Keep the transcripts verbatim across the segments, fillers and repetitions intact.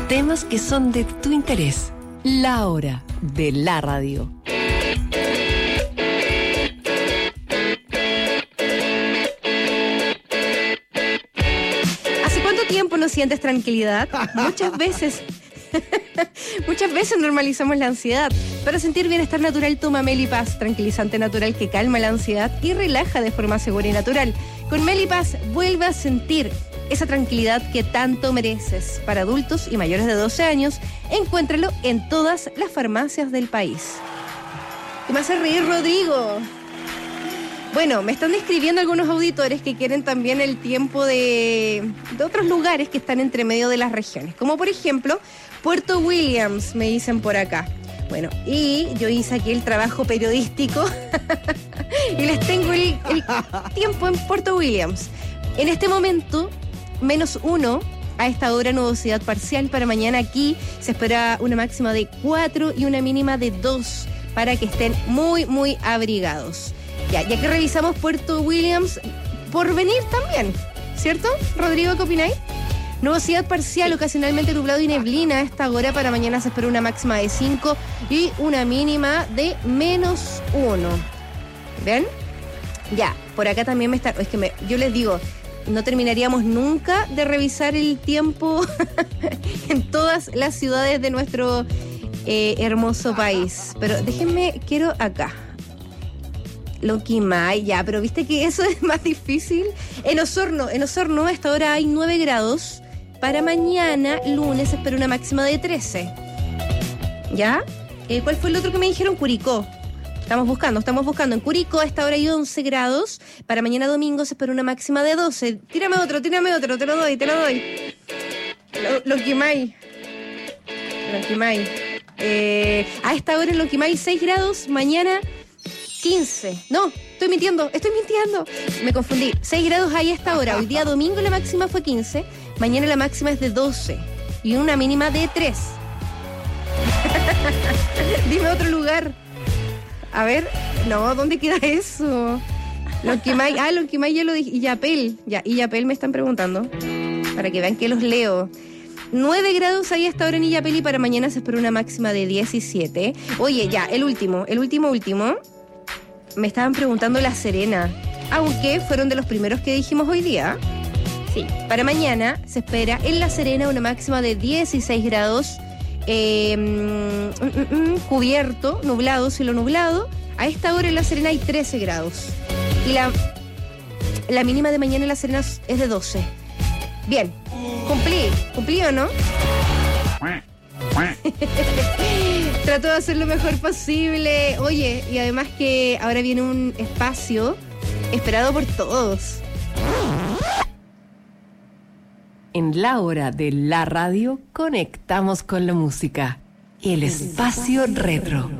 Temas que son de tu interés. La hora de la radio. ¿Hace cuánto tiempo no sientes tranquilidad? Muchas veces. Muchas veces normalizamos la ansiedad. Para sentir bienestar natural, toma Melipaz, tranquilizante natural que calma la ansiedad y relaja de forma segura y natural. Con Melipaz vuelve a sentir esa tranquilidad que tanto mereces. Para adultos y mayores de doce años, encuéntralo en todas las farmacias del país. ¿Qué me hace reír, Rodrigo? Bueno, me están describiendo algunos auditores que quieren también el tiempo de, de otros lugares que están entre medio de las regiones, como por ejemplo Puerto Williams, me dicen por acá. Bueno, y yo hice aquí el trabajo periodístico y les tengo el, el tiempo en Puerto Williams. En este momento, menos uno, a esta hora nubosidad parcial. Para mañana aquí se espera una máxima de cuatro y una mínima de dos para que estén muy, muy abrigados. Ya, ya que revisamos Puerto Williams, por venir también, ¿cierto? Rodrigo, ¿qué opináis? Nubosidad parcial, ocasionalmente nublado y neblina a esta hora. Para mañana se espera una máxima de cinco y una mínima de menos uno. ¿Ven? Ya, por acá también me está... Es que me, yo les digo, no terminaríamos nunca de revisar el tiempo en todas las ciudades de nuestro eh, hermoso país. Pero déjenme, quiero acá. Loquimay, ya, pero viste que eso es más difícil. En Osorno, en Osorno a esta hora hay nueve grados. Para mañana, lunes, espero una máxima de trece. ¿Ya? Eh, ¿Cuál fue el otro que me dijeron? Curicó. Estamos buscando, estamos buscando. En Curicó a esta hora hay once grados. Para mañana domingo se espera una máxima de doce. Tírame otro, tírame otro, te lo doy, te lo doy. Lo, Loquimay. Loquimay. Eh, a esta hora en Loquimay seis grados, mañana quince. No, estoy mintiendo, estoy mintiendo. Me confundí. seis grados ahí a esta hora. Hoy día domingo la máxima fue quince. Mañana la máxima es de doce. Y una mínima de tres. Dime otro lugar. A ver. No, ¿dónde queda eso? Lonquimay. Ah, Lonquimay ya lo dije. Illapel. Ya, Illapel me están preguntando. Para que vean que los leo. nueve grados ahí a esta hora en Illapel y para mañana se espera una máxima de diecisiete. Oye, ya, el último, el último, último. Me estaban preguntando La Serena, aunque fueron de los primeros que dijimos hoy día. Sí. Para mañana se espera en La Serena una máxima de dieciséis grados, eh, mm, mm, mm, cubierto, nublado, cielo nublado. A esta hora en La Serena hay trece grados. Y la, la mínima de mañana en La Serena es de doce. Bien, cumplí, cumplí o no. Trato de hacer lo mejor posible. Oye, y además que ahora viene un espacio esperado por todos. En la hora de la radio conectamos con la música. El espacio retro.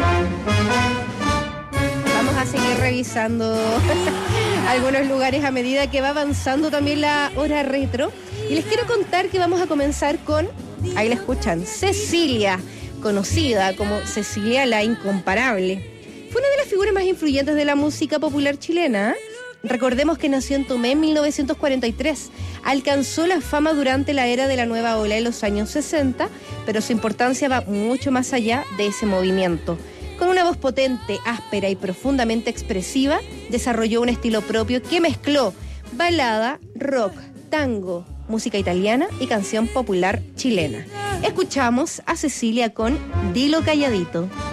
Vamos a seguir revisando algunos lugares a medida que va avanzando también la hora retro. Y les quiero contar que vamos a comenzar con... Ahí la escuchan, Cecilia, conocida como Cecilia la Incomparable. Fue una de las figuras más influyentes de la música popular chilena. Recordemos que nació en Tomé en mil novecientos cuarenta y tres. Alcanzó la fama durante la era de la nueva ola en los años sesenta, pero su importancia va mucho más allá de ese movimiento. Con una voz potente, áspera y profundamente expresiva, desarrolló un estilo propio que mezcló balada, rock, tango, música italiana y canción popular chilena. Escuchamos a Cecilia con Dilo Calladito.